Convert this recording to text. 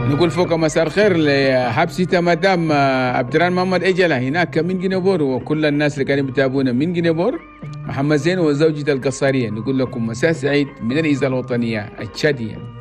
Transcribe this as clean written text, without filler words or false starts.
نقول فوق مساء الخير لحبسي مدام عبد الرحمن محمد اجلا هناك من جنيبور، وكل الناس اللي قاعدين بيتابعونا من جنيبور، محمد زين وزوجته القصاريه. نقول لكم مساء سعيد من الاذاعه الوطنيه التشاديه.